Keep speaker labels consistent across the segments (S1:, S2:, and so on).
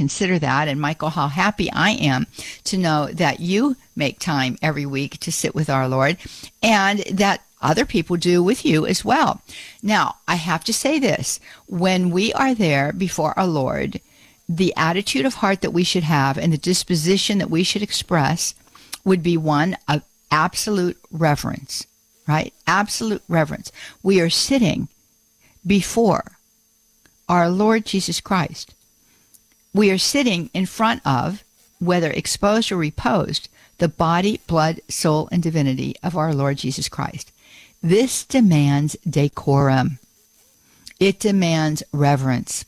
S1: consider that. And Michael, how happy I am to know that you make time every week to sit with our Lord, and that other people do with you as well. Now, I have to say this. When we are there before our Lord, the attitude of heart that we should have and the disposition that we should express would be one of absolute reverence, right? Absolute reverence. We are sitting before our Lord Jesus Christ. We are sitting in front of, whether exposed or reposed, the body, blood, soul, and divinity of our Lord Jesus Christ. This demands decorum. It demands reverence.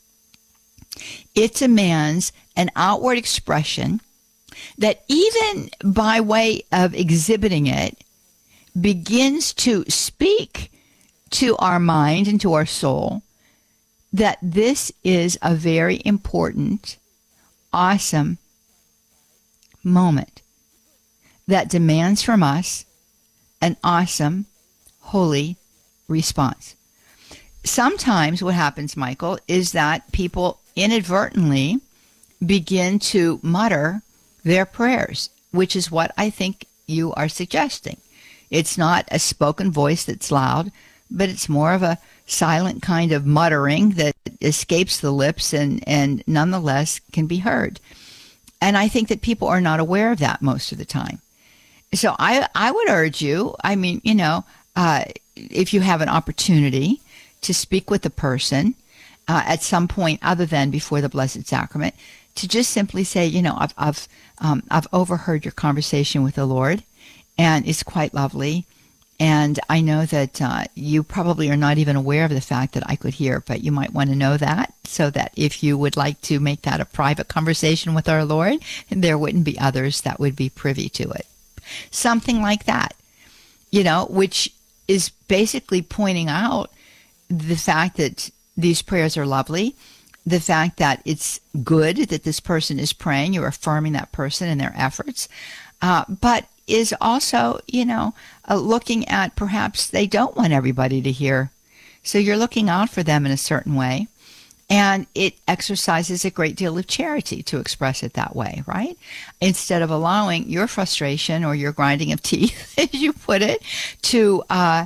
S1: It demands an outward expression that, even by way of exhibiting it, begins to speak to our mind and to our soul that this is a very important, awesome moment that demands from us an awesome, holy response. Sometimes what happens, Michael, is that people inadvertently begin to mutter their prayers, which is what I think you are suggesting. It's not a spoken voice that's loud, but it's more of a silent kind of muttering that escapes the lips and nonetheless can be heard. And I think that people are not aware of that most of the time. So I would urge you, if you have an opportunity to speak with a person at some point other than before the Blessed Sacrament, to just simply say, I've overheard your conversation with the Lord, and it's quite lovely. And I know that you probably are not even aware of the fact that I could hear, but you might want to know that, so that if you would like to make that a private conversation with our Lord, there wouldn't be others that would be privy to it. Something like that, which is basically pointing out the fact that these prayers are lovely, the fact that it's good that this person is praying, you're affirming that person and their efforts, but is also, looking at perhaps they don't want everybody to hear. So you're looking out for them in a certain way. And it exercises a great deal of charity to express it that way, right? Instead of allowing your frustration or your grinding of teeth, as you put it, to,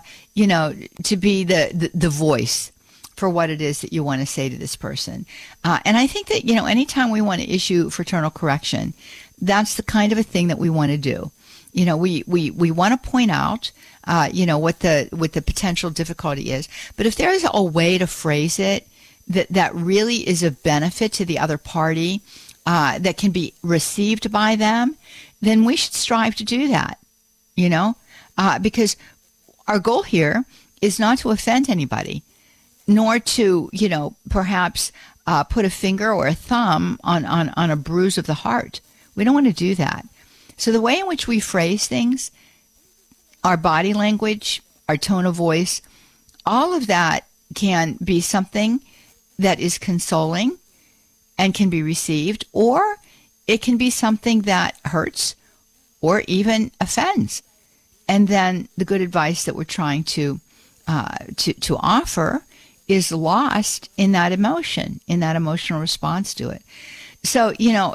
S1: to be the voice for what it is that you want to say to this person. And I think that, anytime we want to issue fraternal correction, that's the kind of a thing that we want to do. We want to point out, what the potential difficulty is. But if there is a way to phrase it that really is of benefit to the other party, that can be received by them, then we should strive to do that, because our goal here is not to offend anybody, nor to, perhaps put a finger or a thumb on a bruise of the heart. We don't want to do that. So the way in which we phrase things, our body language, our tone of voice, all of that can be something that is consoling and can be received, or it can be something that hurts or even offends. And then the good advice that we're trying to offer is lost in that emotion, in that emotional response to it. So,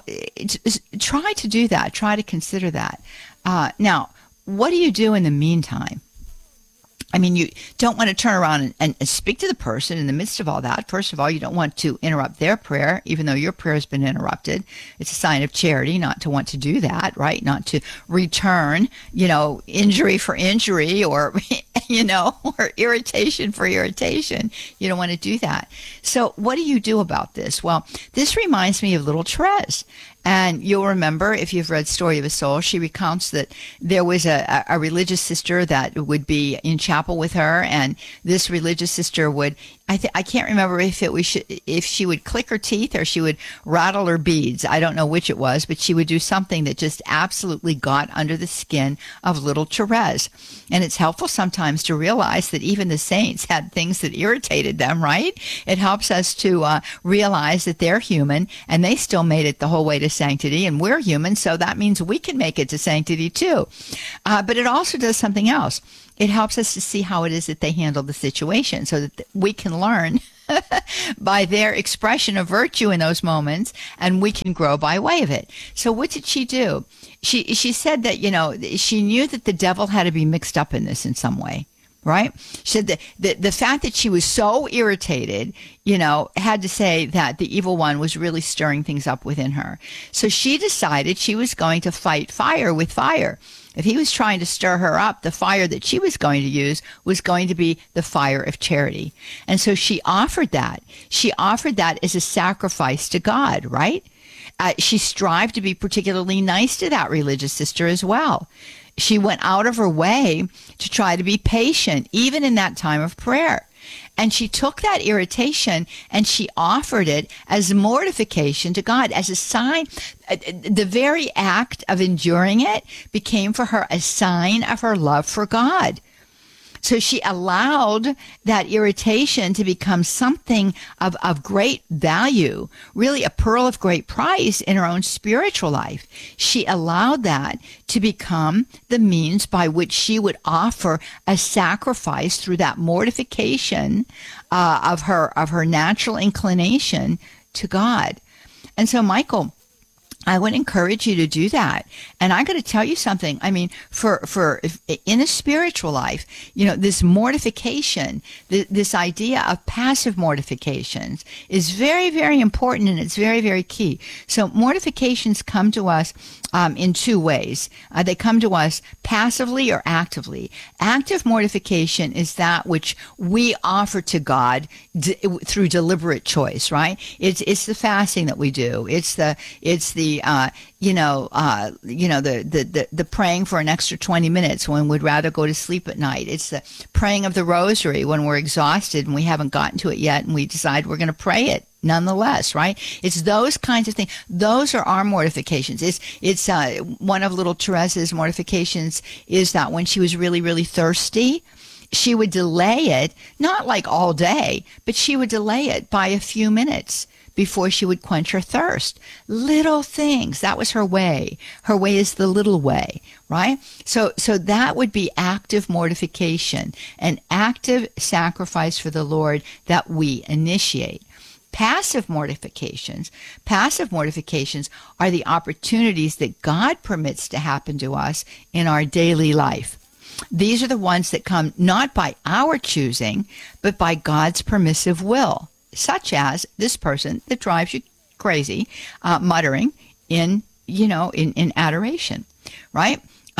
S1: try to do that. Try to consider that. Now, what do you do in the meantime? I mean, you don't want to turn around and speak to the person in the midst of all that. First of all, you don't want to interrupt their prayer, even though your prayer has been interrupted. It's a sign of charity not to want to do that, right? Not to return, injury for injury or, or irritation for irritation. You don't want to do that. So what do you do about this? Well, this reminds me of little Therese. And you'll remember, if you've read Story of a Soul, she recounts that there was a religious sister that would be in chapel with her, and this religious sister would, I can't remember if she would click her teeth or she would rattle her beads. I don't know which it was, but she would do something that just absolutely got under the skin of little Therese. And it's helpful sometimes to realize that even the saints had things that irritated them, right? It helps us to realize that they're human and they still made it the whole way to sanctity, and we're human, so that means we can make it to sanctity too. But it also does something else. It helps us to see how it is that they handle the situation, so that we can learn by their expression of virtue in those moments, and we can grow by way of it. So what did she do? She said that, she knew that the devil had to be mixed up in this in some way. Right? She said that the fact that she was so irritated, had to say that the evil one was really stirring things up within her. So she decided she was going to fight fire with fire. If he was trying to stir her up, the fire that she was going to use was going to be the fire of charity. And so she offered that. She offered that as a sacrifice to God, right? She strived to be particularly nice to that religious sister as well. She went out of her way to try to be patient, even in that time of prayer. And she took that irritation and she offered it as mortification to God, as a sign. The very act of enduring it became for her a sign of her love for God. So she allowed that irritation to become something of great value, really a pearl of great price in her own spiritual life. She allowed that to become the means by which she would offer a sacrifice through that mortification of her natural inclination to God. And so, Michael, I would encourage you to do that. And I got to tell you something. I mean, for in a spiritual life, this mortification, this idea of passive mortifications is very, very important, and it's very, very key. So mortifications come to us in two ways. They come to us passively or actively. Active mortification is that which we offer to God through deliberate choice, right? It's the fasting that we do. It's the praying for an extra 20 minutes when we'd rather go to sleep at night. It's the praying of the rosary when we're exhausted and we haven't gotten to it yet, and we decide we're going to pray it nonetheless, right? It's those kinds of things. Those are our mortifications. It's one of little Teresa's mortifications is that when she was really, really thirsty, she would delay it, not like all day, but she would delay it by a few minutes before she would quench her thirst. Little things. That was her way. Her way is the little way, right? So that would be active mortification, an active sacrifice for the Lord that we initiate. Passive mortifications are the opportunities that God permits to happen to us in our daily life. These are the ones that come not by our choosing, but by God's permissive will, such as this person that drives you crazy, muttering in adoration, right?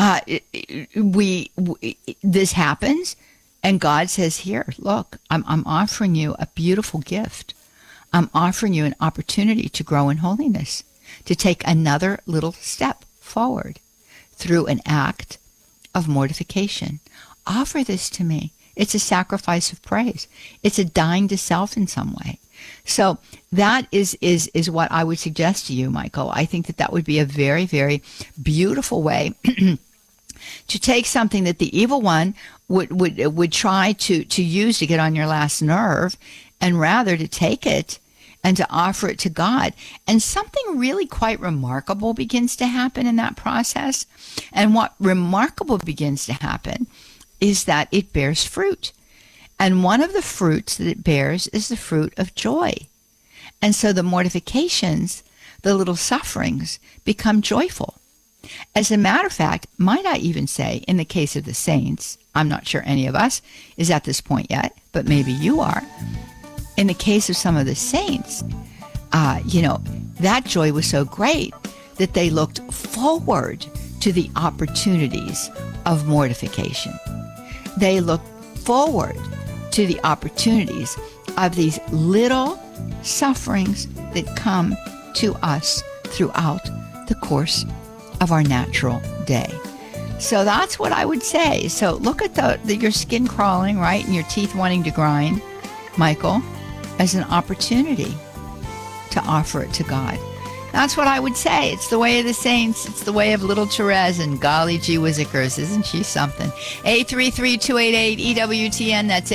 S1: This happens, and God says, "Here, look, I'm offering you a beautiful gift. I'm offering you an opportunity to grow in holiness, to take another little step forward through an act of mortification. Offer this to me. It's a sacrifice of praise. It's a dying to self in some way." So that is what I would suggest to you, Michael. I think that would be a very, very beautiful way to take something that the evil one would try to use to get on your last nerve, and rather to take it and to offer it to God. And something really quite remarkable begins to happen in that process. And what remarkable begins to happen is that it bears fruit. And one of the fruits that it bears is the fruit of joy. And so the mortifications, the little sufferings, become joyful. As a matter of fact, might I even say, in the case of the saints, I'm not sure any of us is at this point yet, but maybe you are. In the case of some of the saints, that joy was so great that they looked forward to the opportunities of mortification. They looked forward to the opportunities of these little sufferings that come to us throughout the course of our natural day. So that's what I would say. So look at your skin crawling, right, and your teeth wanting to grind, Michael, as an opportunity to offer it to God. That's what I would say. It's the way of the saints. It's the way of little Therese, and golly gee whizzikers, isn't she something? 833-288-EWTN. That's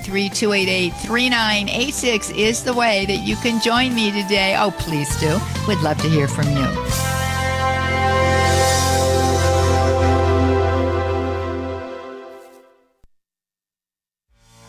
S1: 833-288-3986 is the way that you can join me today. Oh, please do. We'd love to hear from you.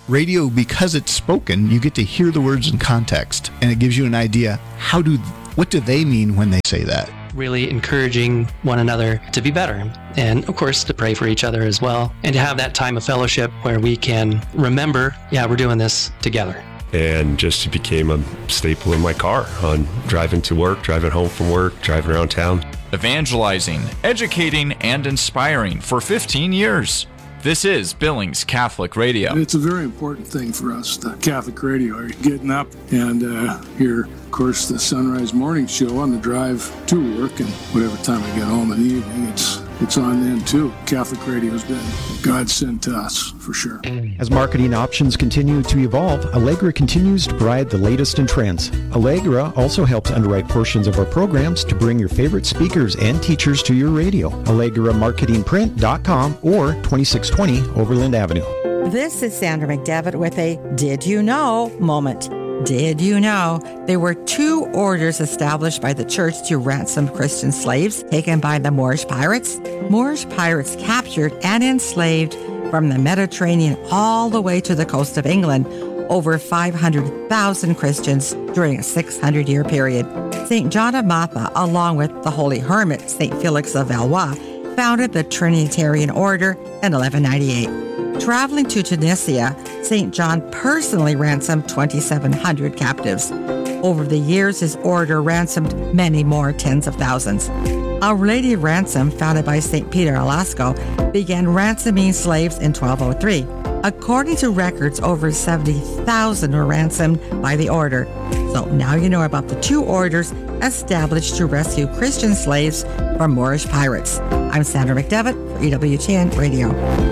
S2: Radio, because it's spoken, you get to hear the words in context, and it gives you an idea what do they mean when they say that.
S3: Really encouraging one another to be better, and of course to pray for each other as well, and to have that time of fellowship where we can remember, we're doing this together.
S4: And just became a staple in my car on driving to work, driving home from work, driving around town.
S5: Evangelizing, educating, and inspiring for 15 years. This is Billings Catholic Radio.
S6: It's a very important thing for us, the Catholic Radio. Are you getting up and hear, of course, the Sunrise Morning Show on the drive to work, and whatever time I get home in the evening, it's on then too. Catholic Radio has been God sent to us, for sure.
S7: As marketing options continue to evolve, Allegra continues to provide the latest in trends. Allegra also helps underwrite portions of our programs to bring your favorite speakers and teachers to your radio. AllegraMarketingPrint.com or 2620 Overland Avenue.
S8: This is Sandra McDevitt with a Did You Know moment. Did you know there were 2 orders established by the church to ransom Christian slaves taken by the Moorish pirates? Moorish pirates captured and enslaved from the Mediterranean all the way to the coast of England over 500,000 Christians during a 600-year period. St. John of Matha, along with the holy hermit St. Felix of Valois, founded the Trinitarian Order in 1198. Traveling to Tunisia, St. John personally ransomed 2,700 captives. Over the years, his order ransomed many more tens of thousands. Our Lady of Ransom, founded by St. Peter Alasco, began ransoming slaves in 1203. According to records, over 70,000 were ransomed by the order. So now you know about the 2 orders established to rescue Christian slaves from Moorish pirates. I'm Sandra McDevitt for EWTN Radio.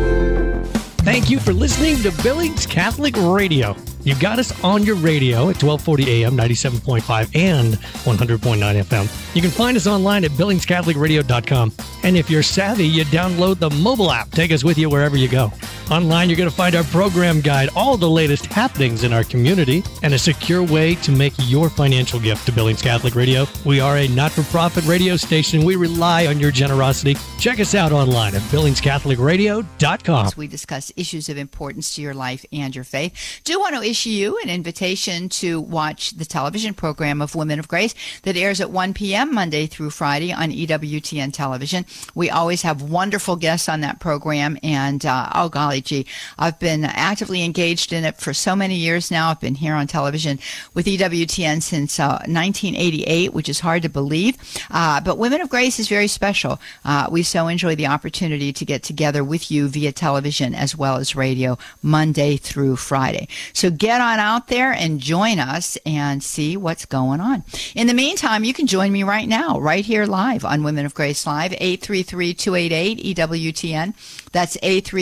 S9: Thank you for listening to Billings Catholic Radio. You got us on your radio at 1240 AM, 97.5 and 100.9 FM. You can find us online at BillingsCatholicRadio.com. And if you're savvy, you download the mobile app. Take us with you wherever you go. Online, you're going to find our program guide, all the latest happenings in our community, and a secure way to make your financial gift to Billings Catholic Radio. We are a not-for-profit radio station. We rely on your generosity. Check us out online at BillingsCatholicRadio.com.
S1: As we discuss issues of importance to your life and your faith, do want to issue you an invitation to watch the television program of Women of Grace that airs at 1 p.m. Monday through Friday on EWTN television. We always have wonderful guests on that program, and oh golly gee, I've been actively engaged in it for so many years now. I've been here on television with EWTN since 1988, which is hard to believe, but Women of Grace is very special. We so enjoy the opportunity to get together with you via television as well as radio Monday through Friday. So get on out there and join us and see what's going on. In the meantime, you can join me right now, right here live on Women of Grace Live, 833-288-EWTN. That's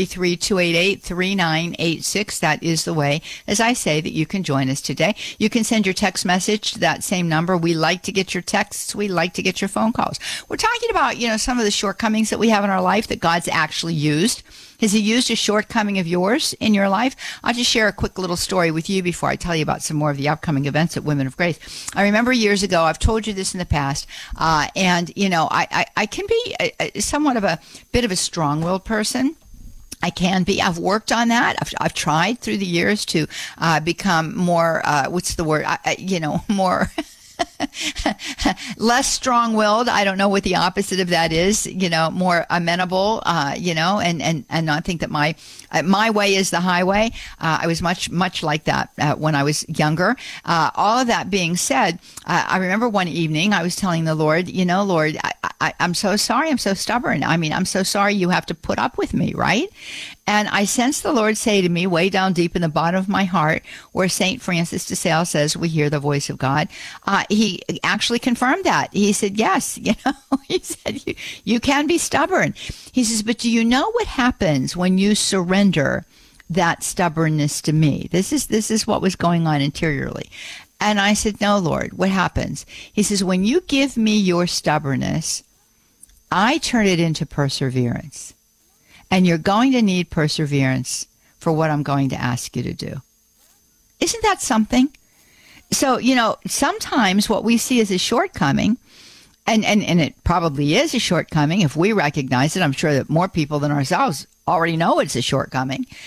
S1: 833-288-3986. That is the way, as I say, that you can join us today. You can send your text message to that same number. We like to get your texts. We like to get your phone calls. We're talking about, some of the shortcomings that we have in our life that God's actually used. Has he used a shortcoming of yours in your life? I'll just share a quick little story with you before I tell you about some more of the upcoming events at Women of Grace. I remember years ago, I've told you this in the past, and I can be somewhat of a bit of a strong-willed person. I can be. I've worked on that. I've tried through the years to become more, more... less strong-willed. I don't know what the opposite of that is, more amenable, and not think that my way is the highway. I was much like that when I was younger. All of that being said, I remember one evening I was telling the Lord, Lord, I'm so sorry. I'm so stubborn. I mean, I'm so sorry you have to put up with me, right? And I sensed the Lord say to me, way down deep in the bottom of my heart, where St. Francis de Sales says, we hear the voice of God. He actually confirmed that. He said, yes, he said, you can be stubborn. He says, but do you know what happens when you surrender that stubbornness to me? This is what was going on interiorly. And I said, no, Lord, what happens? He says, when you give me your stubbornness, I turn it into perseverance. And you're going to need perseverance for what I'm going to ask you to do. Isn't that something? So, sometimes what we see as a shortcoming, and it probably is a shortcoming if we recognize it. I'm sure that more people than ourselves already know it's a shortcoming.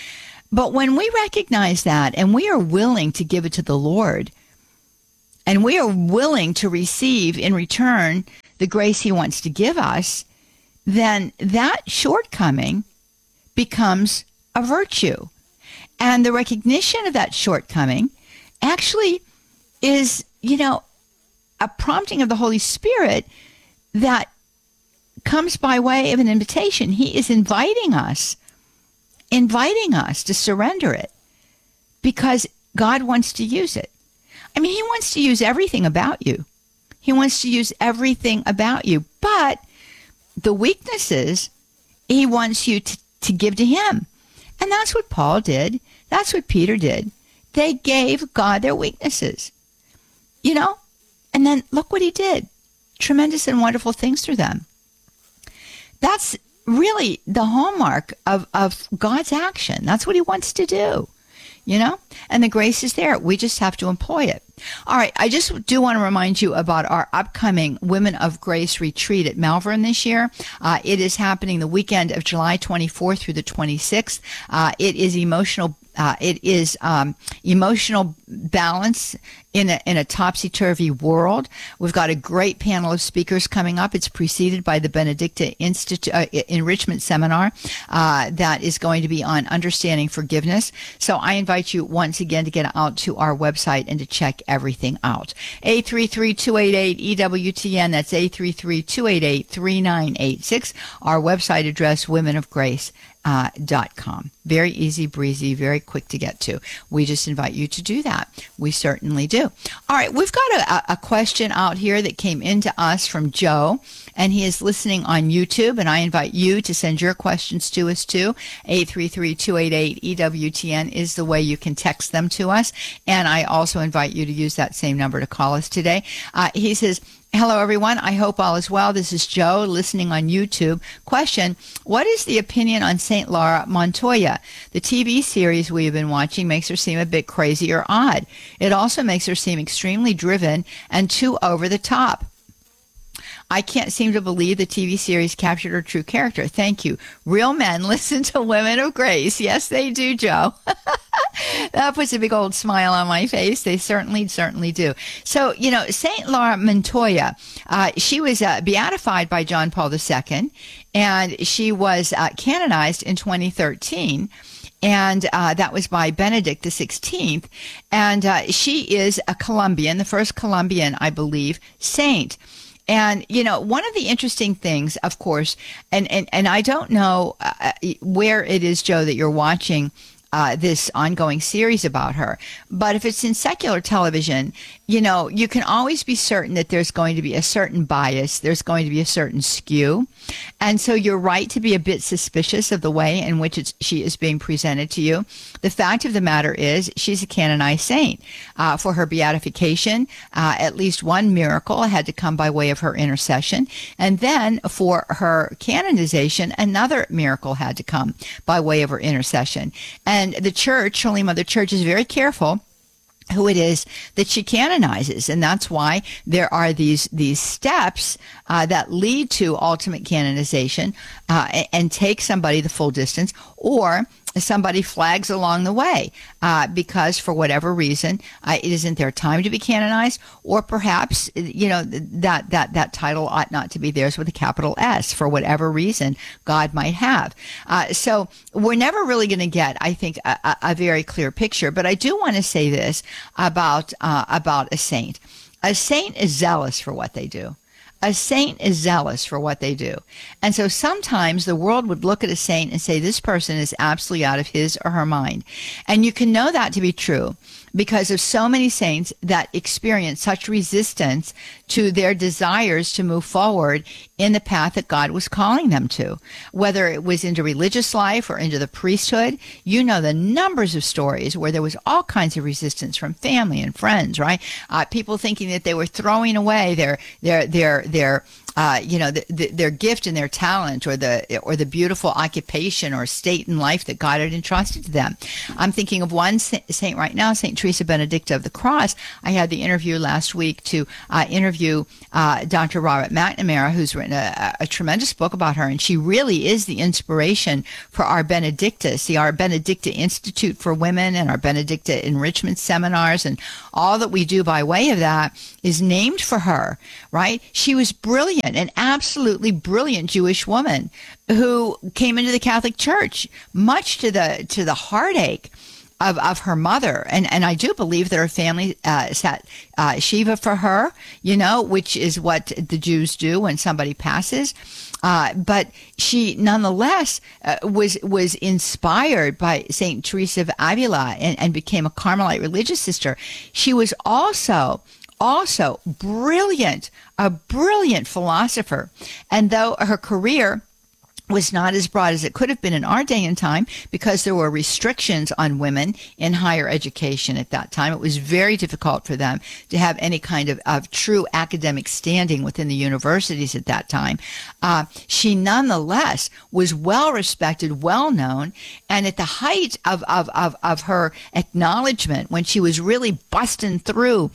S1: But when we recognize that and we are willing to give it to the Lord, and we are willing to receive in return the grace he wants to give us, then that shortcoming becomes a virtue. And the recognition of that shortcoming actually is, a prompting of the Holy Spirit that comes by way of an invitation. He is inviting us to surrender it because God wants to use it. I mean, he wants to use everything about you. He wants to use everything about you. But the weaknesses, he wants you to give to him. And that's what Paul did. That's what Peter did. They gave God their weaknesses, and then look what he did. Tremendous and wonderful things through them. That's really the hallmark of God's action. That's what he wants to do, and the grace is there. We just have to employ it. All right. I just do want to remind you about our upcoming Women of Grace retreat at Malvern this year. It is happening the weekend of July 24th through the 26th. It is emotional balance in a topsy-turvy world. We've got a great panel of speakers coming up. It's preceded by the Benedicta Institute Enrichment Seminar that is going to be on understanding forgiveness. So I invite you once again to get out to our website and to check everything out. 833-288-EWTN. That's 833-288-3986. Our website address, womenofgrace.com. Very easy breezy, very quick to get to. We just invite you to do that. We certainly do. All right, we've got a question out here that came into us from Joe, and he is listening on YouTube, and I invite you to send your questions to us too. 833-288-EWTN is the way you can text them to us, and I also invite you to use that same number to call us today. He says, hello, everyone. I hope all is well. This is Joe listening on YouTube. Question, what is the opinion on St. Laura Montoya? The TV series we have been watching makes her seem a bit crazy or odd. It also makes her seem extremely driven and too over the top. I can't seem to believe the TV series captured her true character. Thank you. Real men listen to Women of Grace. Yes, they do, Joe. That puts a big old smile on my face. They certainly do. So, St. Laura Montoya, she was beatified by John Paul II, and she was canonized in 2013. And that was by Benedict XVI. And she is a Colombian, the first Colombian, I believe, saint. And, one of the interesting things, of course, and I don't know where it is, Joe, that you're watching this ongoing series about her, but if it's in secular television, you can always be certain that there's going to be a certain bias, there's going to be a certain skew. And so you're right to be a bit suspicious of the way in which she is being presented to you. The fact of the matter is she's a canonized saint. For her beatification, at least one miracle had to come by way of her intercession. And then for her canonization, another miracle had to come by way of her intercession. And the Church, Holy Mother Church, is very careful who it is that she canonizes. And that's why there are these steps that lead to ultimate canonization and take somebody the full distance, or somebody flags along the way because for whatever reason it isn't their time to be canonized, or perhaps that title ought not to be theirs with a capital S for whatever reason God might have. So we're never really going to get, I think, a very clear picture. But I do want to say this about a saint. A saint is zealous for what they do. A saint is zealous for what they do. And so sometimes the world would look at a saint and say, this person is absolutely out of his or her mind. And you can know that to be true because of so many saints that experience such resistance to their desires to move forward in the path that God was calling them to. Whether it was into religious life or into the priesthood, the numbers of stories where there was all kinds of resistance from family and friends, right? People thinking that they were throwing away their their gift and their talent, or the beautiful occupation or state in life that God had entrusted to them. I'm thinking of one saint right now, Saint Teresa Benedicta of the Cross. I had the interview last week to interview Dr. Robert McNamara, who's written a tremendous book about her, and she really is the inspiration for our Benedicta. See, our Benedicta Institute for Women and our Benedicta Enrichment Seminars and all that we do by way of that is named for her, right? She was brilliant, an absolutely brilliant Jewish woman who came into the Catholic Church, much to the heartache of her mother. And I do believe that her family sat Shiva for her, which is what the Jews do when somebody passes. But she nonetheless was inspired by Saint Teresa of Avila and became a Carmelite religious sister. She was also brilliant, a brilliant philosopher. And though her career was not as broad as it could have been in our day and time, because there were restrictions on women in higher education at that time. It was very difficult for them to have any kind of true academic standing within the universities at that time. She nonetheless was well respected, well known, and at the height of her acknowledgement, when she was really busting through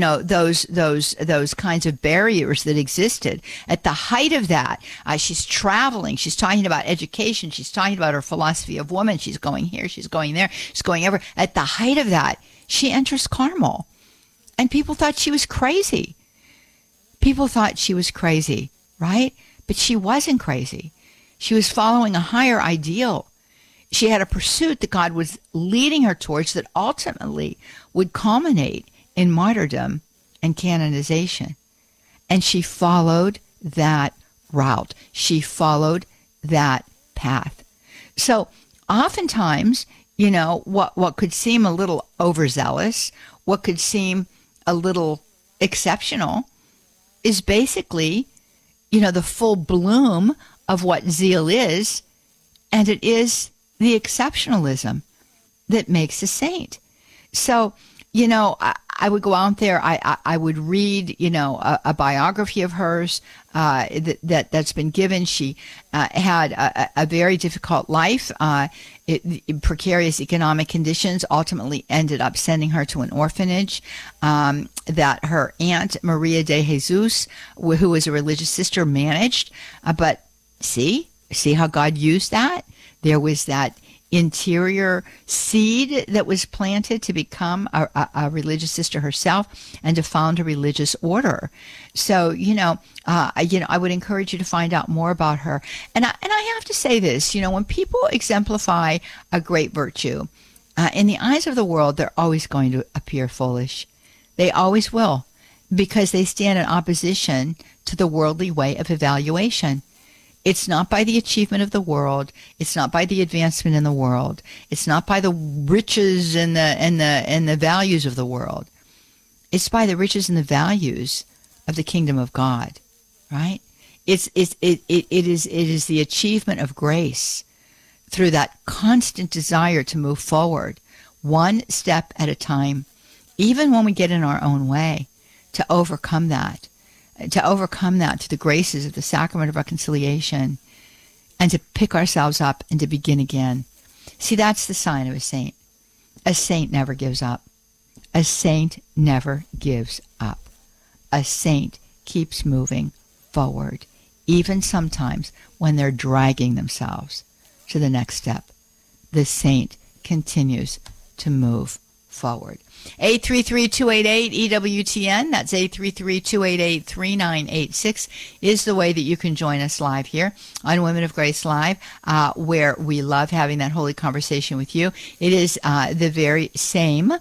S1: those kinds of barriers that existed. At the height of that, she's traveling, she's talking about education, she's talking about her philosophy of woman, she's going here, she's going there, she's going ever. At the height of that, she enters Carmel, and people thought she was crazy. People thought she was crazy, right? But she wasn't crazy. She was following a higher ideal. She had a pursuit that God was leading her towards that ultimately would culminate in martyrdom and canonization. And she followed that route. She followed that path. So oftentimes, what could seem a little overzealous, what could seem a little exceptional is basically, the full bloom of what zeal is, and it is the exceptionalism that makes a saint. So, I would go out there, I would read, a biography of hers that's been given. She had a very difficult life. Precarious economic conditions ultimately ended up sending her to an orphanage that her aunt, Maria de Jesus, who was a religious sister, managed. But see how God used that? There was that interior seed that was planted to become a religious sister herself and to found a religious order. So, I would encourage you to find out more about her. And I have to say this, when people exemplify a great virtue, in the eyes of the world, they're always going to appear foolish. They always will, because they stand in opposition to the worldly way of evaluation. It's not by the achievement of the world. It's not by the advancement in the world. It's not by the riches and the values of the world. It's by the riches and the values of the kingdom of God, right? It is the achievement of grace through that constant desire to move forward, one step at a time, even when we get in our own way, to overcome that to the graces of the sacrament of reconciliation, and to pick ourselves up and to begin again. See, that's the sign of a saint. A saint never gives up. A saint never gives up. A saint keeps moving forward, even sometimes when they're dragging themselves to the next step. The saint continues to move forward. 833-288-EWTN, that's 833-288-3986 is the way that you can join us live here on Women of Grace Live, where we love having that holy conversation with you. It is the very same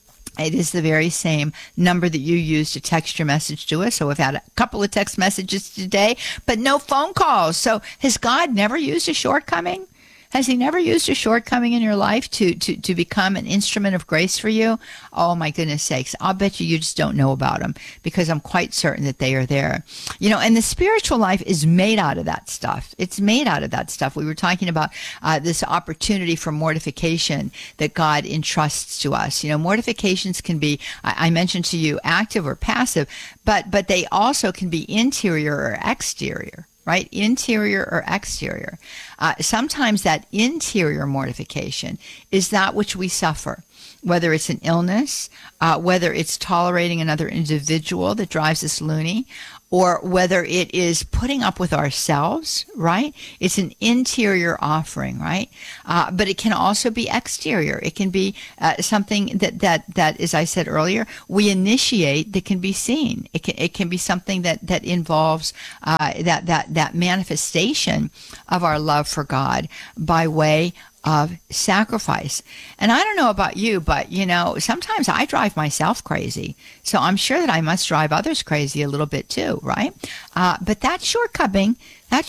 S1: number that you use to text your message to us. So we've had a couple of text messages today, but no phone calls. So has God never used a shortcoming? Has he never used a shortcoming in your life to become an instrument of grace for you? Oh, my goodness sakes. I'll bet you just don't know about them, because I'm quite certain that they are there. And the spiritual life is made out of that stuff. It's made out of that stuff. We were talking about this opportunity for mortification that God entrusts to us. Mortifications can be, I mentioned to you, active or passive, but they also can be interior or exterior. Right? Interior or exterior. Sometimes that interior mortification is that which we suffer, whether it's an illness, whether it's tolerating another individual that drives us loony, or whether it is putting up with ourselves, right? It's an interior offering, right? But it can also be exterior. It can be something that, as I said earlier, we initiate that can be seen. It can be something that involves that manifestation of our love for God by way of sacrifice. And I don't know about you, but sometimes I drive myself crazy. So I'm sure that I must drive others crazy a little bit too, right? But that shortcoming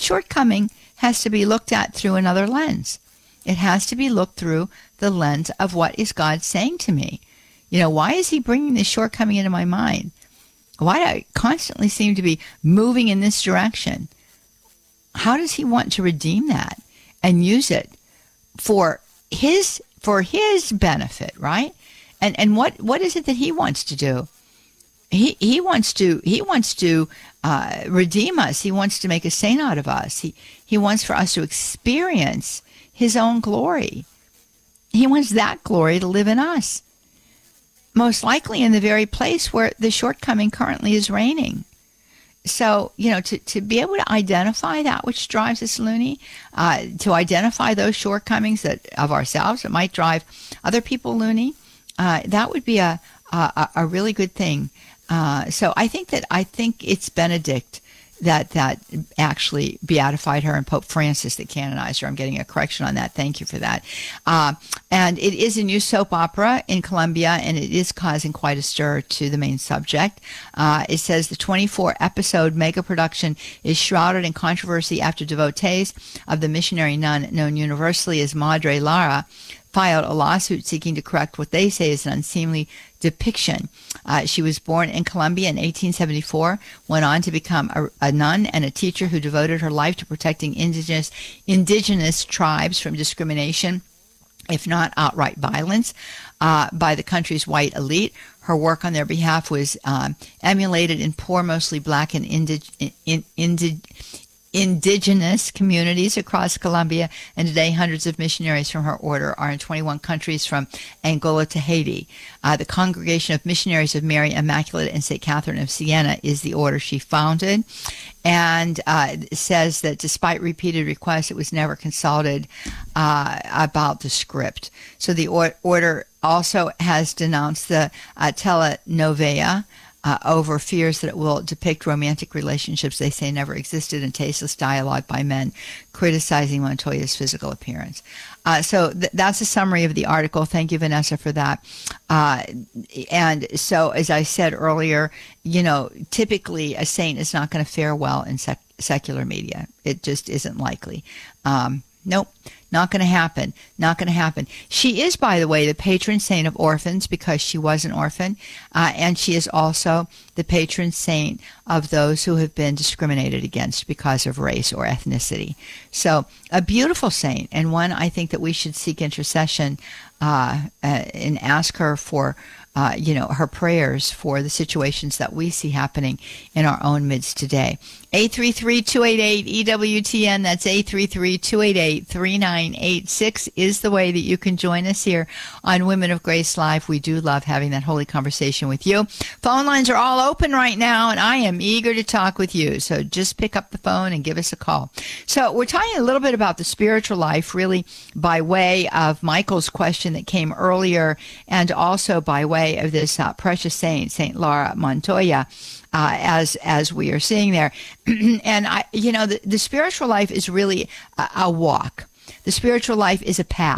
S1: has to be looked at through another lens. It has to be looked through the lens of what is God saying to me. Why is he bringing this shortcoming into my mind? Why do I constantly seem to be moving in this direction? How does he want to redeem that and use it for his benefit, right? And what is it that he wants to do? He wants to redeem us. He wants to make a saint out of us. He wants for us to experience his own glory. He wants that glory to live in us, most likely in the very place where the shortcoming currently is reigning. So, to be able to identify that which drives us loony, to identify those shortcomings of ourselves that might drive other people loony, that would be a really good thing. So I think it's Benedict that actually beatified her, and Pope Francis that canonized her. I'm getting a correction on that. Thank you for that. And it is a new soap opera in Colombia, and it is causing quite a stir to the main subject. It says the 24-episode mega production is shrouded in controversy after devotees of the missionary nun known universally as Madre Lara filed a lawsuit seeking to correct what they say is an unseemly depiction. She was born in Colombia in 1874, went on to become a nun and a teacher who devoted her life to protecting indigenous tribes from discrimination, if not outright violence, by the country's white elite. Her work on their behalf was emulated in poor, mostly black and indigenous communities across Colombia, and today hundreds of missionaries from her order are in 21 countries from Angola to Haiti. The Congregation of Missionaries of Mary Immaculate and St. Catherine of Siena is the order she founded, and says that despite repeated requests, it was never consulted about the script. So the order also has denounced the telenovela over fears that it will depict romantic relationships they say never existed, and tasteless dialogue by men criticizing Montoya's physical appearance. So that's a summary of the article. Thank you, Vanessa, for that. And so, as I said earlier, typically a saint is not going to fare well in secular media. It just isn't likely. Nope, not going to happen. Not going to happen. She is, by the way, the patron saint of orphans because she was an orphan. And she is also the patron saint of those who have been discriminated against because of race or ethnicity. So a beautiful saint, and one I think that we should seek intercession and ask her for her prayers for the situations that we see happening in our own midst today. 833-288-EWTN. That's 833-288-3986 is the way that you can join us here on Women of Grace Live. We do love having that holy conversation with you. Phone lines are all open right now, and I am eager to talk with you. So just pick up the phone and give us a call. So we're talking a little bit about the spiritual life, really by way of Michael's question that came earlier, and also by way of this precious saint, Saint Lara Montoya, as we are seeing there. And the spiritual life is really a walk. The spiritual life is a path.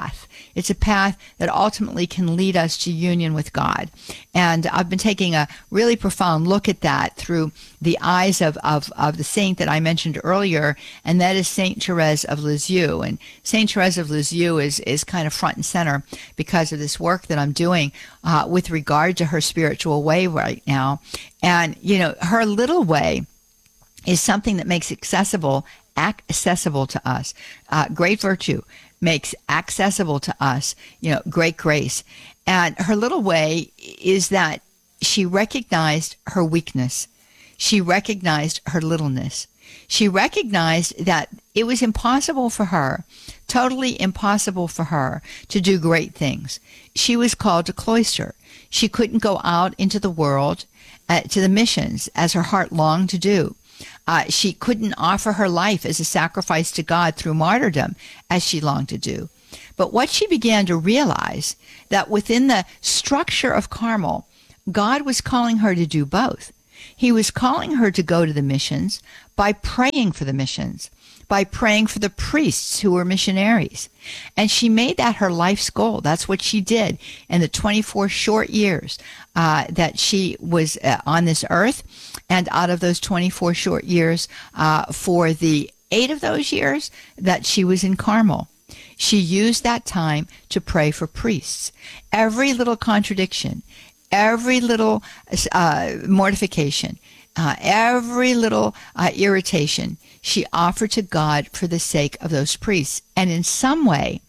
S1: It's a path that ultimately can lead us to union with God. And I've been taking a really profound look at that through the eyes of the saint that I mentioned earlier, and that is Saint Therese of Lisieux. And Saint Therese of Lisieux is kind of front and center because of this work that I'm doing with regard to her spiritual way right now. And, you know, her little way is something that makes accessible to us. Great virtue makes accessible to us, you know, great grace. And her little way is that she recognized her weakness. She recognized her littleness. She recognized that it was impossible for her, totally impossible for her to do great things. She was called to cloister. She couldn't go out into the world to the missions as her heart longed to do. She couldn't offer her life as a sacrifice to God through martyrdom as she longed to do. But what she began to realize, that within the structure of Carmel, God was calling her to do both. He was calling her to go to the missions by praying for the missions, by praying for the priests who were missionaries. And she made that her life's goal. That's what she did in the 24 short years that she was on this earth. And out of those 24 short years, for the 8 of those years that she was in Carmel, she used that time to pray for priests. Every little contradiction, every little mortification, every little irritation, she offered to God for the sake of those priests, and in some way,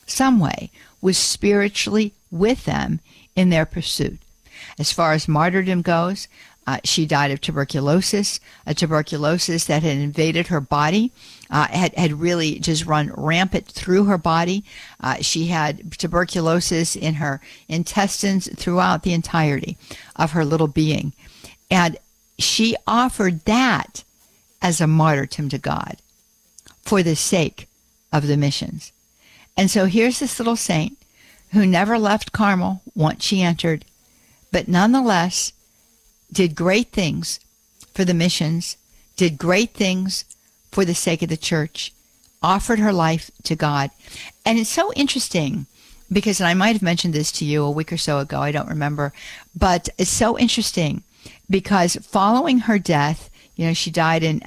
S1: was spiritually with them in their pursuit. As far as martyrdom goes, she died of tuberculosis, a tuberculosis that had invaded her body, had really just run rampant through her body. She had tuberculosis in her intestines throughout the entirety of her little being. And she offered that as a martyrdom to God for the sake of the missions. And so here's this little saint who never left Carmel once she entered, but nonetheless did great things for the missions, did great things for the sake of the church, offered her life to God. And it's so interesting because, and I might have mentioned this to you a week or so ago, I don't remember, but it's so interesting because following her death, you know, she died in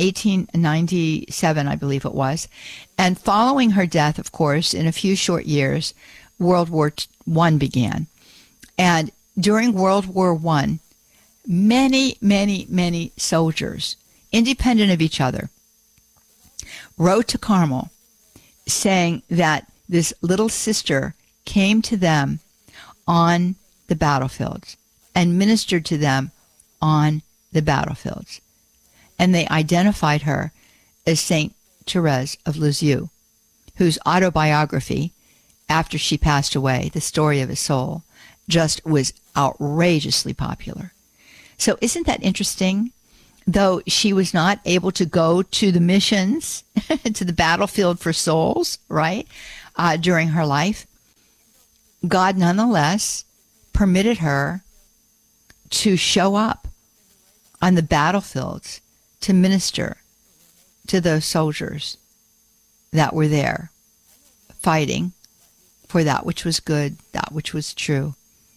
S1: 1897, I believe it was. And following her death, of course, in a few short years, World War I began. And during World War I, many soldiers, independent of each other, wrote to Carmel saying that this little sister came to them on the battlefields and ministered to them on the battlefields. And they identified her as Saint Therese of Lisieux, whose autobiography, after she passed away, The Story of a Soul, just was outrageously popular. So isn't that interesting? Though she was not able to go to the missions, to the battlefield for souls, right, during her life, God nonetheless permitted her to show up on the battlefields to minister to those soldiers that were there fighting for that which was good, that which was true,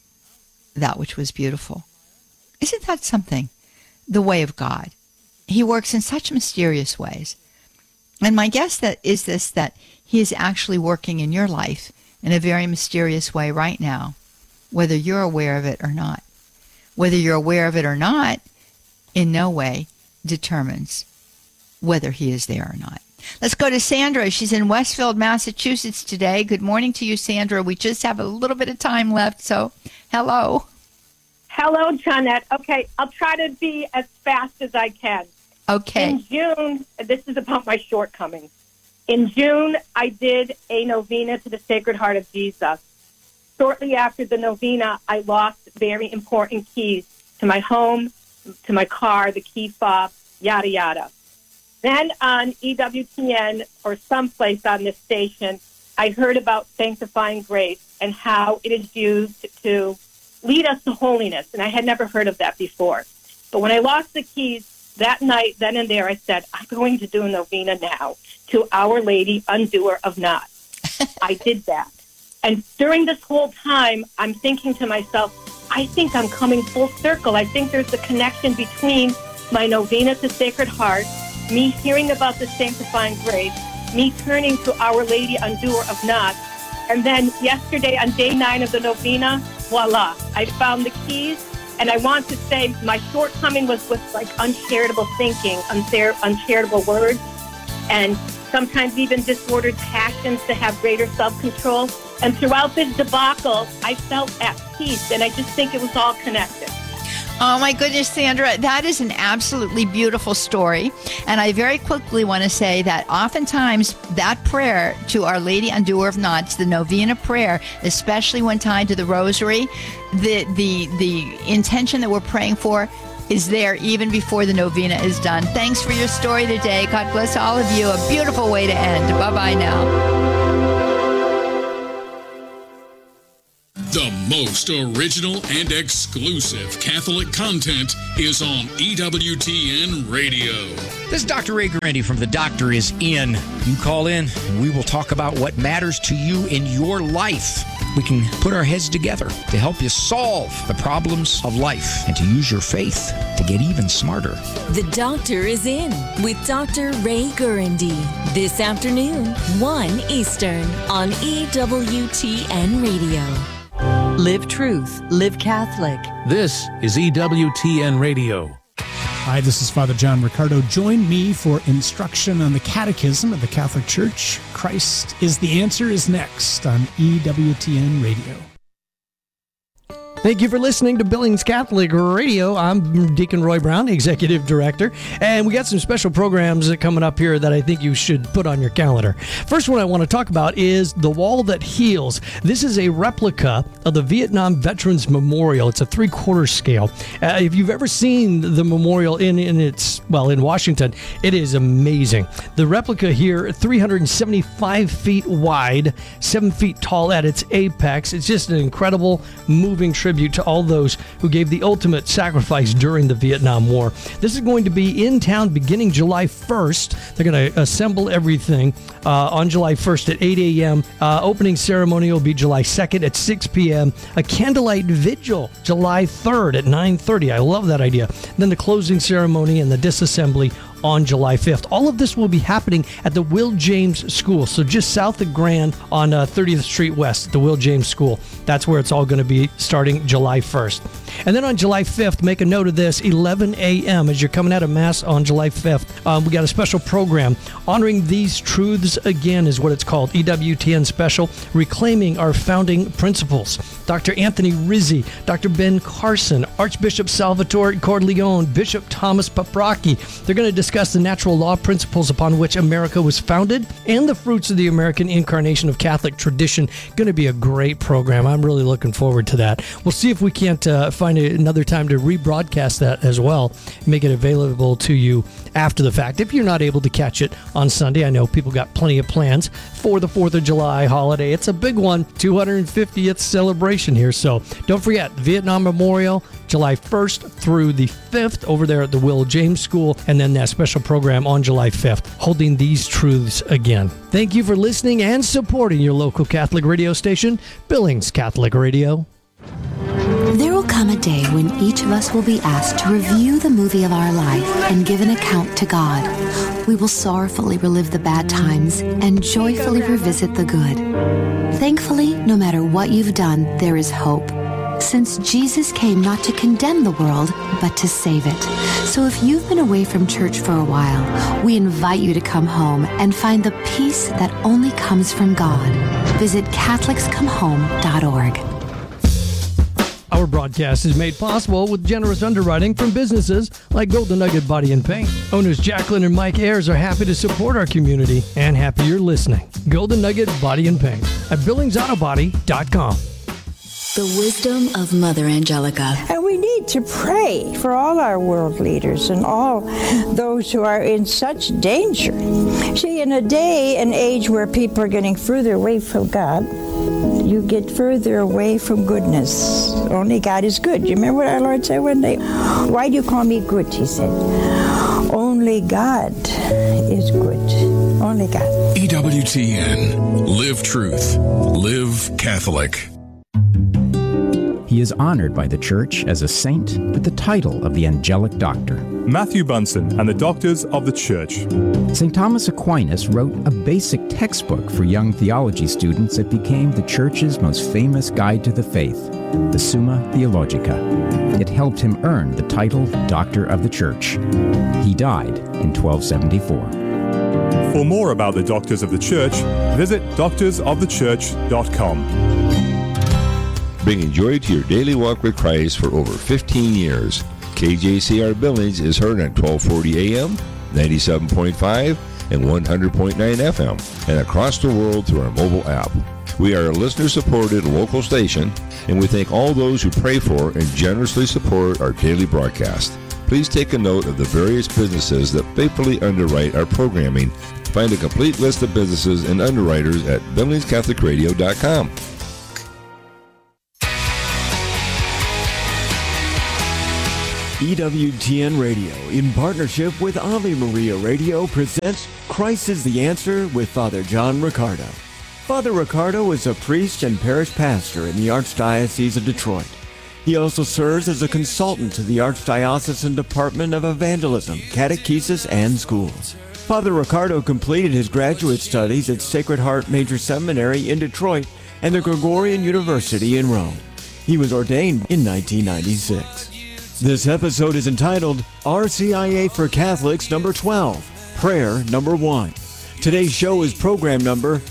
S1: that which was beautiful. Isn't that something? The way of God. He works in such mysterious ways. And my guess that he is actually working in your life in a very mysterious way right now, whether you're aware of it or not. Whether you're aware of it or not, in no way determines whether he is there or not. Let's go to Sandra. She's in Westfield, Massachusetts today. Good morning to you, Sandra. We just have a little bit of time left, so hello.
S10: Hello, Jeanette. Okay, I'll try to be as fast as I can.
S1: Okay.
S10: In June, this is about my shortcomings. In June, I did a novena to the Sacred Heart of Jesus. Shortly after the novena, I lost very important keys to my home, to my car, the key fob, yada, yada. Then on EWTN or someplace on this station, I heard about sanctifying grace and how it is used to lead us to holiness. And I had never heard of that before. But when I lost the keys that night, then and there, I said, I'm going to do a novena now to Our Lady, Undoer of Knots. I did that. And during this whole time, I'm thinking to myself, I think I'm coming full circle. I think there's a connection between my novena to Sacred Heart, me hearing about the sanctifying grace, me turning to Our Lady Undoer of Knots, and then yesterday on day 9 of the novena, voila, I found the keys. And I want to say my shortcoming was with like uncharitable thinking, uncharitable words, and sometimes even disordered passions to have greater self-control. And throughout this debacle, I felt at peace, and I just think it was all connected.
S1: Oh my goodness, Sandra, that is an absolutely beautiful story. And I very quickly want to say that oftentimes that prayer to Our Lady Undoer of Knots, the novena prayer, especially when tied to the rosary, the intention that we're praying for is there even before the novena is done. Thanks for your story today. God bless all of you. A beautiful way to end. Bye-bye now.
S11: The most original and exclusive Catholic content is on EWTN Radio.
S12: This is Dr. Ray Guarendi from The Doctor Is In. You call in and we will talk about what matters to you in your life. We can put our heads together to help you solve the problems of life and to use your faith to get even smarter.
S13: The Doctor Is In with Dr. Ray Guarendi. This afternoon, 1 Eastern on EWTN Radio.
S14: Live truth, live Catholic.
S15: This is EWTN Radio.
S16: Hi, this is Father John Riccardo. Join me for instruction on the Catechism of the Catholic Church. Christ is the Answer is next on EWTN Radio.
S9: Thank you for listening to Billings Catholic Radio. I'm Deacon Roy Brown, Executive Director, and we got some special programs coming up here that I think you should put on your calendar. First one I want to talk about is The Wall That Heals. This is a replica of the Vietnam Veterans Memorial. It's a 3/4 scale. If you've ever seen the memorial in Washington, it is amazing. The replica here, 375 feet wide, 7 feet tall at its apex. It's just an incredible, moving tribute to all those who gave the ultimate sacrifice during the Vietnam War. This is going to be in town beginning July 1st. They're going to assemble everything on July 1st at 8 a.m. Opening ceremony will be July 2nd at 6 p.m. A candlelight vigil July 3rd at 9:30. I love that idea. Then the closing ceremony and the disassembly on July 5th. All of this will be happening at the Will James School, so just south of Grand on 30th Street West at the Will James School. That's where it's all going to be starting July 1st. And then on July 5th, make a note of this, 11 a.m. as you're coming out of Mass on July 5th, we got a special program. Honoring These Truths Again is what it's called, EWTN Special, Reclaiming Our Founding Principles. Dr. Anthony Rizzi, Dr. Ben Carson, Archbishop Salvatore Corleone, Bishop Thomas Paprocki. They're going to discuss the natural law principles upon which America was founded and the fruits of the American incarnation of Catholic tradition. Going to be a great program. I'm really looking forward to that. We'll see if we can't find another time to rebroadcast that as well, make it available to you after the fact. If you're not able to catch it on Sunday, I know people got plenty of plans for the 4th of July holiday. It's a big one, 250th celebration here. So don't forget, Vietnam Memorial, July 1st through the 5th over there at the Will James School, and then that special program on July 5th, Holding These Truths Again. Thank you for listening and supporting your local Catholic radio station, Billings Catholic Radio.
S17: There will come a day when each of us will be asked to review the movie of our life and give an account to God. We will sorrowfully relive the bad times and joyfully revisit the good. Thankfully, no matter what you've done, there is hope, since Jesus came not to condemn the world, but to save it. So if you've been away from church for a while, we invite you to come home and find the peace that only comes from God. Visit CatholicsComeHome.org.
S9: Our broadcast is made possible with generous underwriting from businesses like Golden Nugget Body and Paint. Owners Jacqueline and Mike Ayers are happy to support our community and happy you're listening. Golden Nugget Body and Paint at BillingsAutoBody.com.
S13: The wisdom of Mother Angelica.
S18: And we need to pray for all our world leaders and all those who are in such danger. See, in a day and age where people are getting further away from God, you get further away from goodness. Only God is good. You remember what our Lord said one day? Why do you call me good, he said. Only only God is good. Only God.
S11: EWTN. Live truth. Live Catholic.
S7: He is honored by the Church as a saint with the title of the Angelic Doctor.
S19: Matthew Bunson and the Doctors of the Church.
S7: St. Thomas Aquinas wrote a basic textbook for young theology students that became the Church's most famous guide to the faith, the Summa Theologica. It helped him earn the title Doctor of the Church. He died in 1274.
S19: For more about the Doctors of the Church, visit doctorsofthechurch.com.
S20: Bringing joy to your daily walk with Christ for over 15 years. KJCR Billings is heard on 1240 AM, 97.5, and 100.9 FM, and across the world through our mobile app. We are a listener-supported local station, and we thank all those who pray for and generously support our daily broadcast. Please take a note of the various businesses that faithfully underwrite our programming. Find a complete list of businesses and underwriters at BillingsCatholicRadio.com.
S21: EWTN Radio, in partnership with Ave Maria Radio, presents Christ is the Answer with Father John Riccardo. Father Riccardo is a priest and parish pastor in the Archdiocese of Detroit. He also serves as a consultant to the Archdiocesan Department of Evangelism, Catechesis, and Schools. Father Riccardo completed his graduate studies at Sacred Heart Major Seminary in Detroit and the Gregorian University in Rome. He was ordained in 1996. This episode is entitled RCIA for Catholics number 12, Prayer number 1. Today's show is program number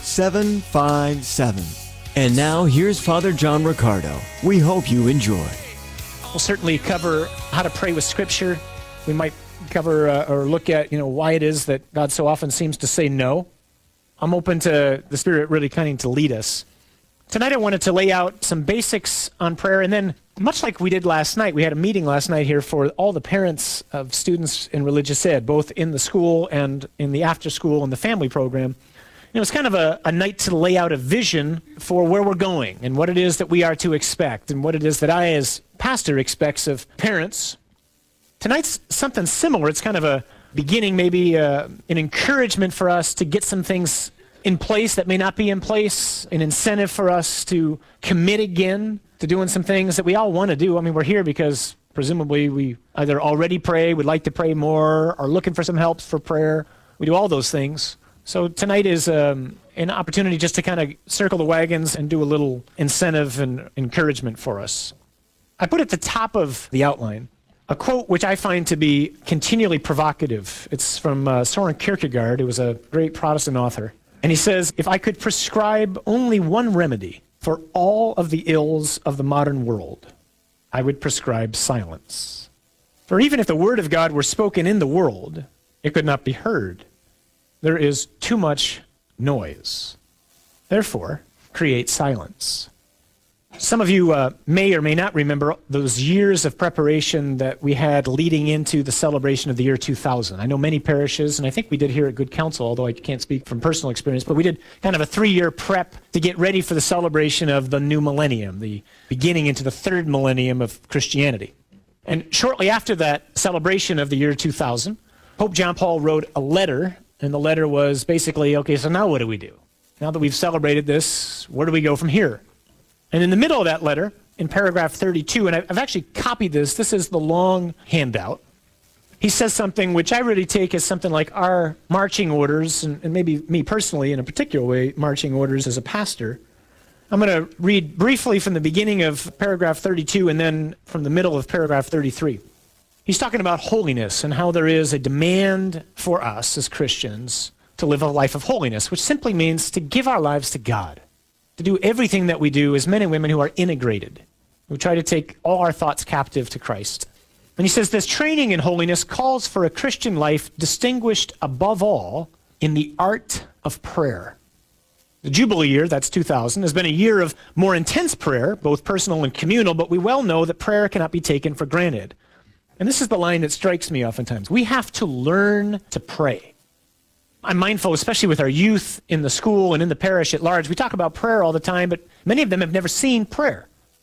S21: 757. And now here's Father John Riccardo. We hope you enjoy.
S22: We'll certainly cover how to pray with Scripture. We might cover or look at, why it is that God so often seems to say no. I'm open to the Spirit really kind to lead us. Tonight I wanted to lay out some basics on prayer, and then much like we did last night, we had a meeting last night here for all the parents of students in religious ed, both in the school and in the after school and the family program. It was kind of a night to lay out a vision for where we're going and what it is that we are to expect and what it is that I as pastor expects of parents. Tonight's something similar. It's kind of a beginning, maybe an encouragement for us to get some things in place that may not be in place, an incentive for us to commit again to doing some things that we all want to do. I mean, we're here because presumably we either already pray, would like to pray more, are looking for some help for prayer. We do all those things. So tonight is an opportunity just to kind of circle the wagons and do a little incentive and encouragement for us. I put at the top of the outline a quote which I find to be continually provocative. It's from Soren Kierkegaard, who was a great Protestant author. And he says, "If I could prescribe only one remedy for all of the ills of the modern world, I would prescribe silence. For even if the word of God were spoken in the world, it could not be heard. There is too much noise. Therefore, create silence." Some of you may or may not remember those years of preparation that we had leading into the celebration of the year 2000. I know many parishes, and I think we did here at Good Counsel, although I can't speak from personal experience, but we did kind of a 3-year prep to get ready for the celebration of the new millennium, the beginning into the third millennium of Christianity. And shortly after that celebration of the year 2000, Pope John Paul wrote a letter, and the letter was basically, okay, so now what do we do? Now that we've celebrated this, where do we go from here? And in the middle of that letter, in paragraph 32, and I've actually copied this is the long handout, he says something which I really take as something like our marching orders, and maybe me personally in a particular way, marching orders as a pastor. I'm going to read briefly from the beginning of paragraph 32 and then from the middle of paragraph 33. He's talking about holiness and how there is a demand for us as Christians to live a life of holiness, which simply means to give our lives to God, to do everything that we do as men and women who are integrated, who try to take all our thoughts captive to Christ. And he says this training in holiness calls for a Christian life distinguished above all in the art of prayer. The Jubilee year, that's 2000, has been a year of more intense prayer, both personal and communal, but we well know that prayer cannot be taken for granted. And this is the line that strikes me oftentimes. We have to learn to pray. I'm mindful, especially with our youth in the school and in the parish at large, we talk about prayer all the time, but many of them have never seen prayer.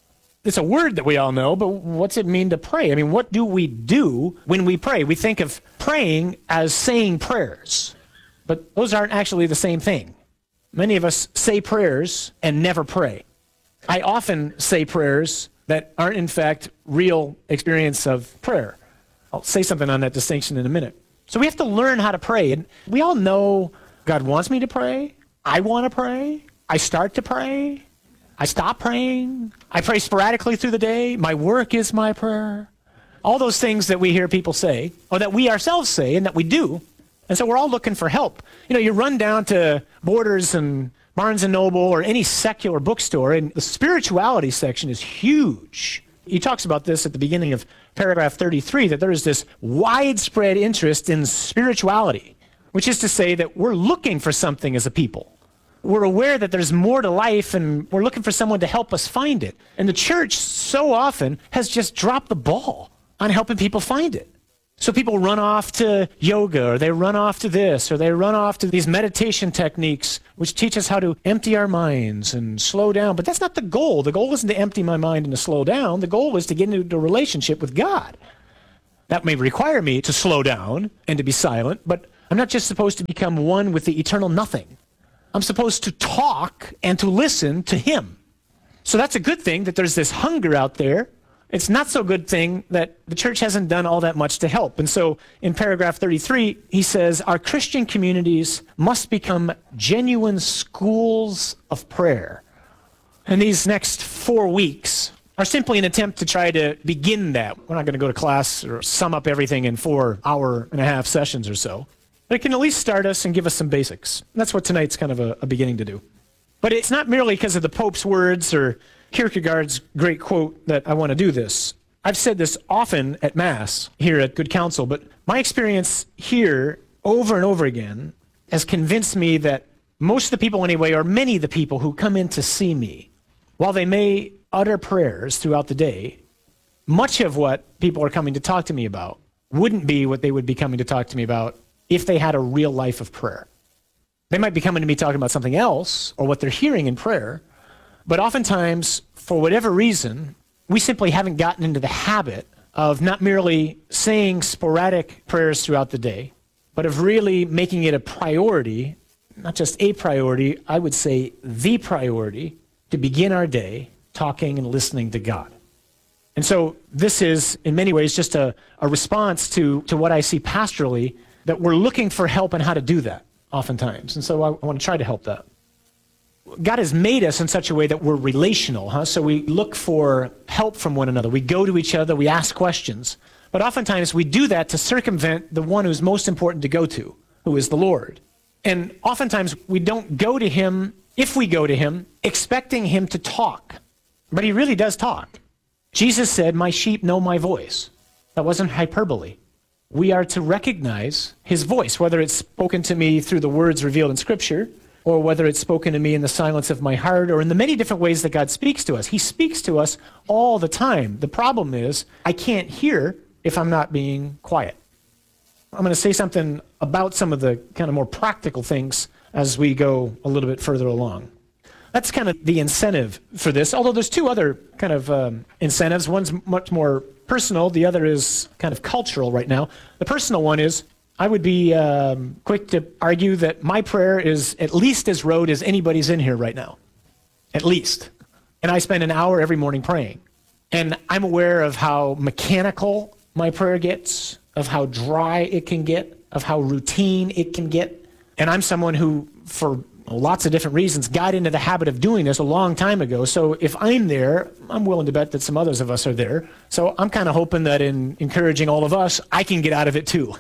S22: It's a word that we all know, but what's it mean to pray? I mean, what do we do when we pray? We think of praying as saying prayers, but those aren't actually the same thing. Many of us say prayers and never pray. I often say prayers that aren't in fact real experience of prayer. I'll say something on that distinction in a minute. So we have to learn how to pray. And we all know God wants me to pray. I want to pray. I start to pray. I stop praying. I pray sporadically through the day. My work is my prayer. All those things that we hear people say, or that we ourselves say, and that we do. And so we're all looking for help. You know, you run down to Borders and Barnes & Noble or any secular bookstore, and the spirituality section is huge. He talks about this at the beginning of paragraph 33, that there is this widespread interest in spirituality, which is to say that we're looking for something as a people. We're aware that there's more to life, and we're looking for someone to help us find it. And the church so often has just dropped the ball on helping people find it. So people run off to yoga, or they run off to this, or they run off to these meditation techniques, which teach us how to empty our minds and slow down. But that's not the goal. The goal isn't to empty my mind and to slow down. The goal is to get into a relationship with God. That may require me to slow down and to be silent, but I'm not just supposed to become one with the eternal nothing. I'm supposed to talk and to listen to him. So that's a good thing that there's this hunger out there. It's not so good thing that the church hasn't done all that much to help. And so in paragraph 33, he says, our Christian communities must become genuine schools of prayer. And these next 4 weeks are simply an attempt to try to begin that. We're not going to go to class or sum up everything in 4 hour-and-a-half sessions or so. But it can at least start us and give us some basics. And that's what tonight's kind of a beginning to do. But it's not merely because of the Pope's words or Kierkegaard's great quote that I want to do this. I've said this often at Mass here at Good Counsel, but my experience here over and over again has convinced me that most of the people anyway, or many of the people who come in to see me, while they may utter prayers throughout the day, much of what people are coming to talk to me about wouldn't be what they would be coming to talk to me about if they had a real life of prayer. They might be coming to me talking about something else or what they're hearing in prayer, but oftentimes, for whatever reason, we simply haven't gotten into the habit of not merely saying sporadic prayers throughout the day, but of really making it a priority, not just a priority, I would say the priority, to begin our day talking and listening to God. And so this is, in many ways, just a response to what I see pastorally, that we're looking for help on how to do that oftentimes. And so I want to try to help that. God has made us in such a way that we're relational, So we look for help from one another. We go to each other, we ask questions. But oftentimes we do that to circumvent the one who's most important to go to, who is the Lord. And oftentimes we don't go to him, if we go to him, expecting him to talk. But he really does talk. Jesus said, my sheep know my voice. That wasn't hyperbole. We are to recognize his voice, whether it's spoken to me through the words revealed in Scripture, or whether it's spoken to me in the silence of my heart, or in the many different ways that God speaks to us. He speaks to us all the time. The problem is, I can't hear if I'm not being quiet. I'm going to say something about some of the kind of more practical things as we go a little bit further along. That's kind of the incentive for this, although there's 2 other kind of incentives. One's much more personal. The other is kind of cultural right now. The personal one is, I would be quick to argue that my prayer is at least as rote as anybody's in here right now. At least. And I spend an hour every morning praying. And I'm aware of how mechanical my prayer gets, of how dry it can get, of how routine it can get. And I'm someone who, for lots of different reasons, got into the habit of doing this a long time ago. So if I'm there, I'm willing to bet that some others of us are there. So I'm kind of hoping that in encouraging all of us, I can get out of it too.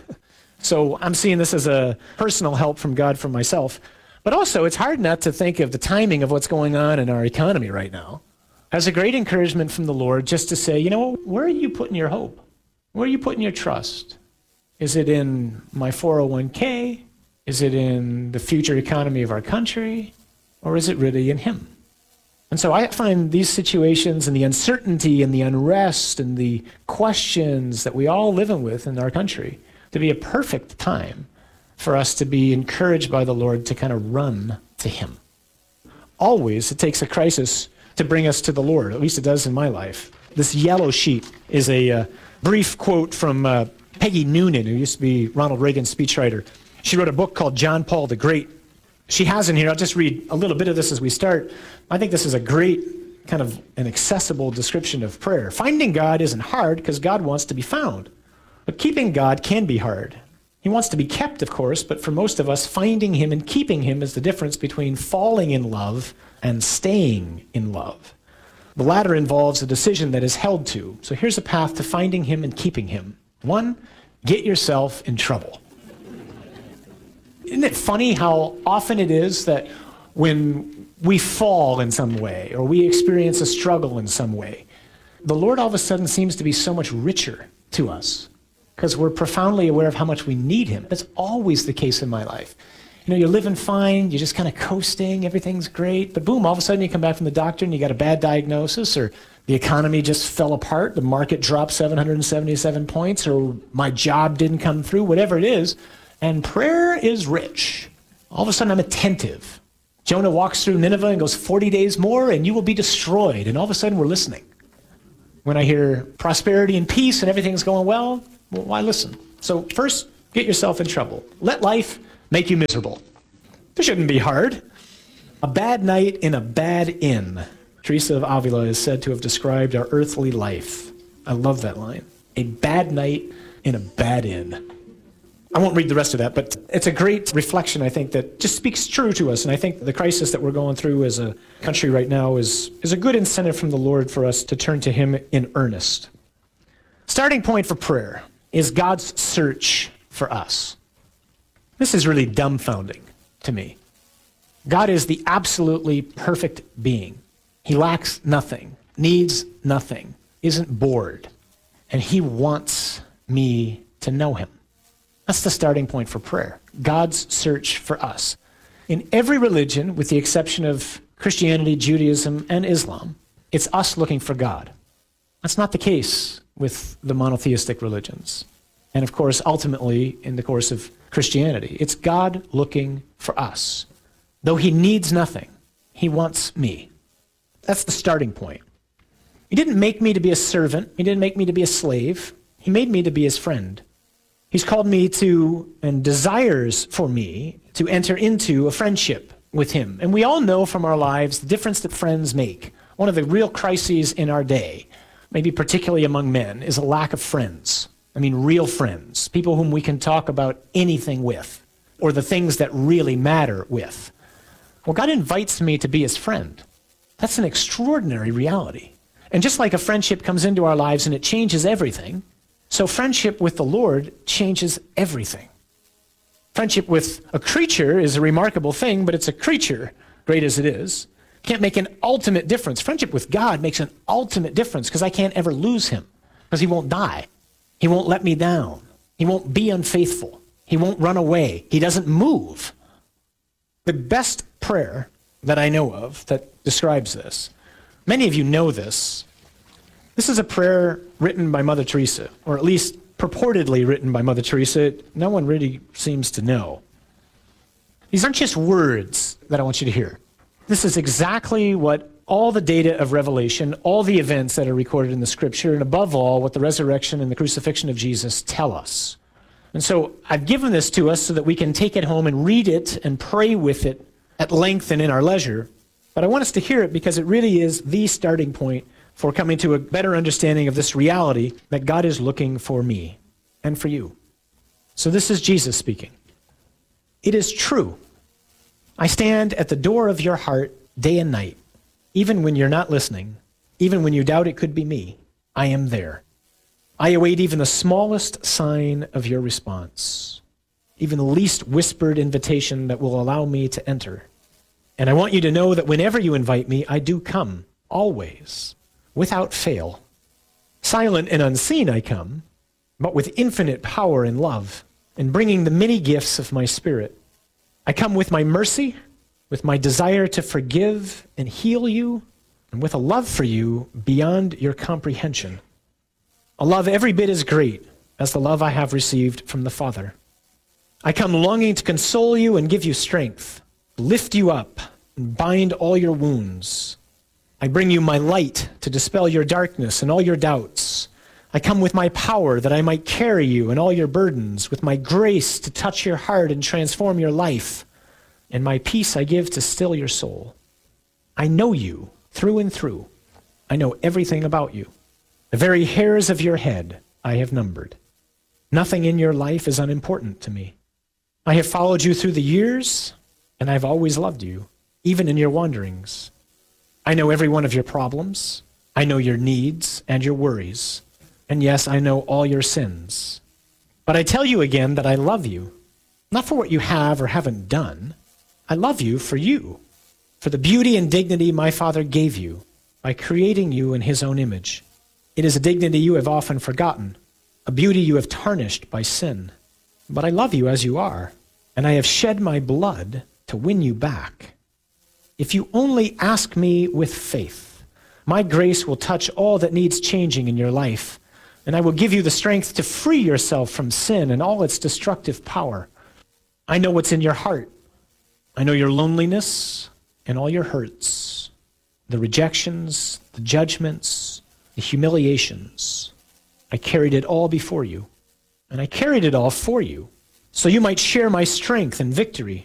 S22: So I'm seeing this as a personal help from God for myself. But also, it's hard not to think of the timing of what's going on in our economy right now as a great encouragement from the Lord, just to say, you know, where are you putting your hope? Where are you putting your trust? Is it in my 401k? Is it in the future economy of our country? Or is it really in him? And so I find these situations and the uncertainty and the unrest and the questions that we all live with in our country to be a perfect time for us to be encouraged by the Lord to kind of run to him. Always, it takes a crisis to bring us to the Lord. At least it does in my life. This yellow sheet is a brief quote from Peggy Noonan, who used to be Ronald Reagan's speechwriter. She wrote a book called John Paul the Great. She has in here, I'll just read a little bit of this as we start. I think this is a great kind of an accessible description of prayer. Finding God isn't hard because God wants to be found. But keeping God can be hard. He wants to be kept, of course, but for most of us, finding him and keeping him is the difference between falling in love and staying in love. The latter involves a decision that is held to. So here's a path to finding him and keeping him. 1, get yourself in trouble. Isn't it funny how often it is that when we fall in some way or we experience a struggle in some way, the Lord all of a sudden seems to be so much richer to us because we're profoundly aware of how much we need him. That's always the case in my life. You know, you're living fine, you're just kind of coasting, everything's great, but boom, all of a sudden you come back from the doctor and you got a bad diagnosis, or the economy just fell apart, the market dropped 777 points, or my job didn't come through, whatever it is, and prayer is rich. All of a sudden I'm attentive. Jonah walks through Nineveh and goes 40 days more and you will be destroyed, and all of a sudden we're listening. When I hear prosperity and peace and everything's going well, why listen? So first, get yourself in trouble. Let life make you miserable. This shouldn't be hard. A bad night in a bad inn. Teresa of Avila is said to have described our earthly life. I love that line. A bad night in a bad inn. I won't read the rest of that, but it's a great reflection, I think, that just speaks true to us. And I think the crisis that we're going through as a country right now is a good incentive from the Lord for us to turn to him in earnest. Starting point for prayer is God's search for us. This is really dumbfounding to me. God is the absolutely perfect being. He lacks nothing, needs nothing, isn't bored, and he wants me to know him. That's the starting point for prayer, God's search for us. In every religion, with the exception of Christianity, Judaism, and Islam, it's us looking for God. That's not the case with the monotheistic religions. And of course, ultimately, in the course of Christianity, it's God looking for us. Though he needs nothing, he wants me. That's the starting point. He didn't make me to be a servant. He didn't make me to be a slave. He made me to be his friend. He's called me to, and desires for me, to enter into a friendship with him. And we all know from our lives the difference that friends make. One of the real crises in our day, maybe particularly among men, is a lack of friends. I mean, real friends, people whom we can talk about anything with, or the things that really matter with. Well, God invites me to be his friend. That's an extraordinary reality. And just like a friendship comes into our lives and it changes everything, so friendship with the Lord changes everything. Friendship with a creature is a remarkable thing, but it's a creature, great as it is. Can't make an ultimate difference. Friendship with God makes an ultimate difference because I can't ever lose him, because he won't die. He won't let me down. He won't be unfaithful. He won't run away. He doesn't move. The best prayer that I know of that describes this, many of you know this. This is a prayer written by Mother Teresa, or at least purportedly written by Mother Teresa. No one really seems to know. These aren't just words that I want you to hear. This is exactly what all the data of Revelation, all the events that are recorded in the Scripture, and above all, what the resurrection and the crucifixion of Jesus tell us. And so I've given this to us so that we can take it home and read it and pray with it at length and in our leisure. But I want us to hear it because it really is the starting point for coming to a better understanding of this reality that God is looking for me and for you. So this is Jesus speaking. It is true. I stand at the door of your heart day and night. Even when you're not listening, even when you doubt it could be me, I am there. I await even the smallest sign of your response, even the least whispered invitation that will allow me to enter. And I want you to know that whenever you invite me, I do come, always, without fail. Silent and unseen I come, but with infinite power and love, and bringing the many gifts of my Spirit. I come with my mercy, with my desire to forgive and heal you, and with a love for you beyond your comprehension. A love every bit as great as the love I have received from the Father. I come longing to console you and give you strength, lift you up, and bind all your wounds. I bring you my light to dispel your darkness and all your doubts. I come with my power that I might carry you and all your burdens, with my grace to touch your heart and transform your life, and my peace I give to still your soul. I know you through and through. I know everything about you. The very hairs of your head I have numbered. Nothing in your life is unimportant to me. I have followed you through the years, and I've always loved you, even in your wanderings. I know every one of your problems. I know your needs and your worries. And yes, I know all your sins. But I tell you again that I love you, not for what you have or haven't done. I love you, for the beauty and dignity my Father gave you by creating you in his own image. It is a dignity you have often forgotten, a beauty you have tarnished by sin. But I love you as you are, and I have shed my blood to win you back. If you only ask me with faith, my grace will touch all that needs changing in your life, and I will give you the strength to free yourself from sin and all its destructive power. I know what's in your heart. I know your loneliness and all your hurts, the rejections, the judgments, the humiliations. I carried it all before you, and I carried it all for you, so you might share my strength and victory.